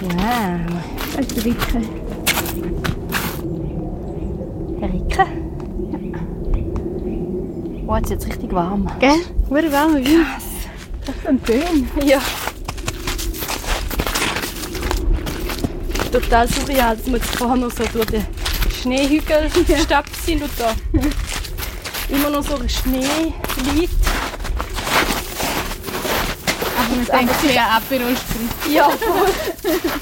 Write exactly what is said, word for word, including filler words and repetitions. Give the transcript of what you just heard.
Wow. Das ist Ricke. Ricke? Ja. Oh, jetzt ist jetzt richtig warm. Gell? Wurde warm wie? Krass. Das ist ein Böen. Ja. Total surreal, dass wir jetzt vorher noch so durch den Schneehügel gestapft sind und da immer noch so Schnee liegt. Aber man denkt, ja, Aperol Spritz. Ja, voll.